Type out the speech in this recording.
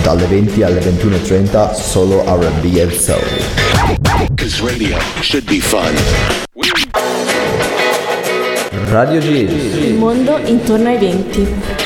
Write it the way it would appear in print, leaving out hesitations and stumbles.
dalle 20 alle 21:30 solo R&B e Soul. Radio should be fun. Radio Giz. Il mondo intorno ai venti.